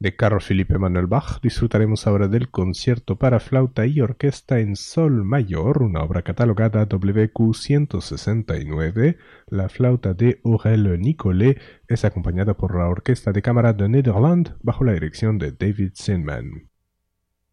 De Carl Philipp Emanuel Bach disfrutaremos ahora del concierto para flauta y orquesta en sol mayor, una obra catalogada WQ 169. La flauta de Aurel Nicolet es acompañada por la Orquesta de Cámara de Nederland bajo la dirección de David Zinman.